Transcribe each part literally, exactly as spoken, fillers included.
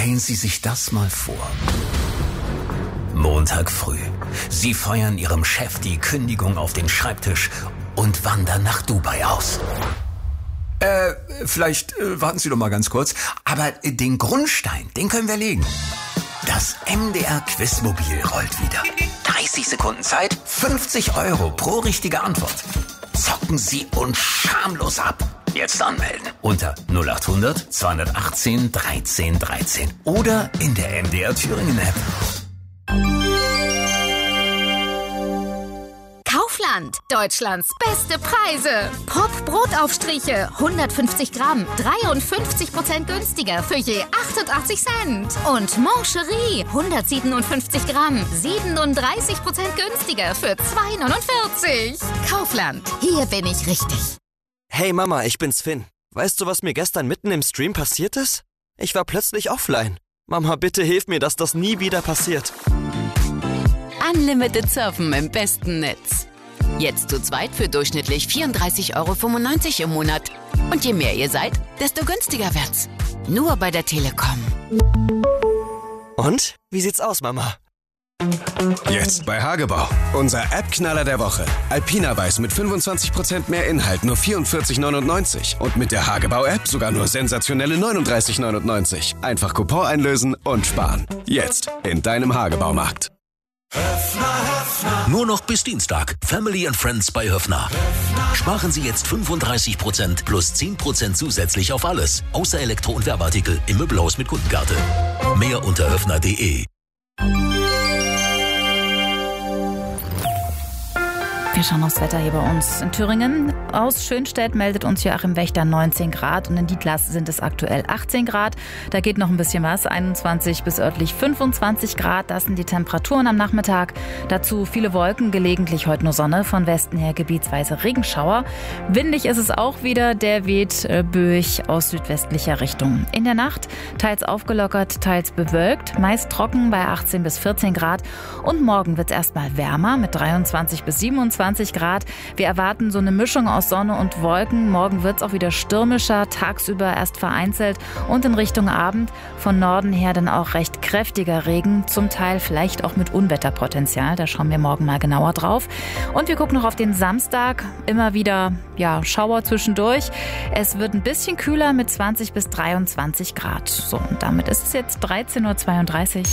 Stellen Sie sich das mal vor. Montag früh. Sie feuern Ihrem Chef die Kündigung auf den Schreibtisch und wandern nach Dubai aus. Äh, vielleicht äh, warten Sie doch mal ganz kurz. Aber äh, den Grundstein, den können wir legen. Das M D R Quizmobil rollt wieder. dreißig Sekunden Zeit, fünfzig Euro pro richtige Antwort. Zocken Sie uns schamlos ab. Jetzt anmelden unter null acht hundert zweihundertachtzehn dreizehn dreizehn oder in der M D R Thüringen App. Kaufland, Deutschlands beste Preise. Pop-Brotaufstriche, hundertfünfzig Gramm, dreiundfünfzig Prozent günstiger für je achtundachtzig Cent. Und Mancherie, hundertsiebenundfünfzig Gramm, siebenunddreißig Prozent günstiger für zwei neunundvierzig. Kaufland, hier bin ich richtig. Hey Mama, ich bin's Finn. Weißt du, was mir gestern mitten im Stream passiert ist? Ich war plötzlich offline. Mama, bitte hilf mir, dass das nie wieder passiert. Unlimited Surfen im besten Netz. Jetzt zu zweit für durchschnittlich vierunddreißig Euro fünfundneunzig im Monat. Und je mehr ihr seid, desto günstiger wird's. Nur bei der Telekom. Und? Wie sieht's aus, Mama? Jetzt bei Hagebau. Unser App-Knaller der Woche. Alpina Weiß mit fünfundzwanzig Prozent mehr Inhalt, nur vierundvierzig neunundneunzig. Und mit der Hagebau-App sogar nur sensationelle neununddreißig neunundneunzig. Einfach Coupon einlösen und sparen. Jetzt in deinem Hagebaumarkt. Nur noch bis Dienstag. Family and Friends bei Höffner. Sparen Sie jetzt fünfunddreißig Prozent plus zehn Prozent zusätzlich auf alles. Außer Elektro- und Werbeartikel im Möbelhaus mit Kundenkarte. Mehr unter höffner punkt de. Wir schauen aufs Wetter hier bei uns in Thüringen. Aus Schönstedt meldet uns Joachim Wächter neunzehn Grad und in Dietlas sind es aktuell achtzehn Grad. Da geht noch ein bisschen was, einundzwanzig bis örtlich fünfundzwanzig Grad. Das sind die Temperaturen am Nachmittag. Dazu viele Wolken, gelegentlich heute nur Sonne, von Westen her gebietsweise Regenschauer. Windig ist es auch wieder, der weht äh, böig aus südwestlicher Richtung. In der Nacht teils aufgelockert, teils bewölkt, meist trocken bei achtzehn bis vierzehn Grad. Und morgen wird es erstmal wärmer mit dreiundzwanzig bis siebenundzwanzig Grad. Wir erwarten so eine Mischung aus Sonne und Wolken. Morgen wird es auch wieder stürmischer, tagsüber erst vereinzelt und in Richtung Abend von Norden her dann auch recht kräftiger Regen, zum Teil vielleicht auch mit Unwetterpotenzial. Da schauen wir morgen mal genauer drauf. Und wir gucken noch auf den Samstag. Immer wieder ja, Schauer zwischendurch. Es wird ein bisschen kühler mit zwanzig bis dreiundzwanzig Grad. So, und damit ist es jetzt dreizehn Uhr zweiunddreißig.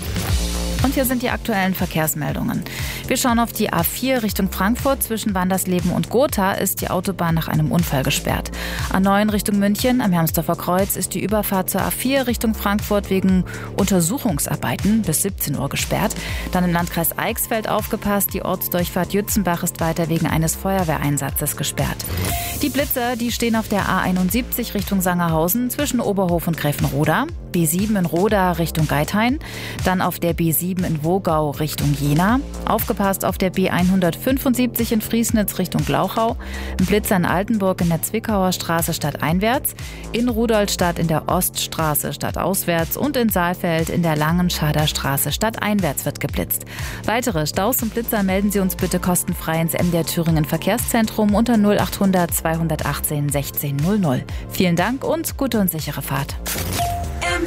Und hier sind die aktuellen Verkehrsmeldungen. Wir schauen auf die A vier Richtung Frankfurt. Zwischen Wandersleben und Gotha ist die Autobahn nach einem Unfall gesperrt. A neun Richtung München am Hermsdorfer Kreuz ist die Überfahrt zur A vier Richtung Frankfurt wegen Untersuchungsarbeiten bis siebzehn Uhr gesperrt. Dann im Landkreis Eichsfeld aufgepasst. Die Ortsdurchfahrt Jützenbach ist weiter wegen eines Feuerwehreinsatzes gesperrt. Die Blitzer, die stehen auf der A einundsiebzig Richtung Sangerhausen zwischen Oberhof und Gräfenroda. B sieben in Roda Richtung Geithain. Dann auf der B sieben in Wogau Richtung Jena. Aufgepasst auf der B hundertfünfundsiebzig in Friesnitz Richtung Glauchau. Ein Blitzer in Altenburg in der Zwickauer Straße stadteinwärts. In Rudolstadt in der Oststraße stadtauswärts und in Saalfeld in der Langenschader Straße stadteinwärts wird geblitzt. Weitere Staus und Blitzer melden Sie uns bitte kostenfrei ins M D R Thüringen Verkehrszentrum unter null acht hundert zweihundertachtzehn sechzehn null null. Vielen Dank und gute und sichere Fahrt. M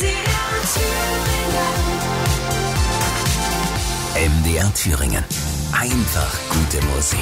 D R Thüringen. Einfach gute Musik.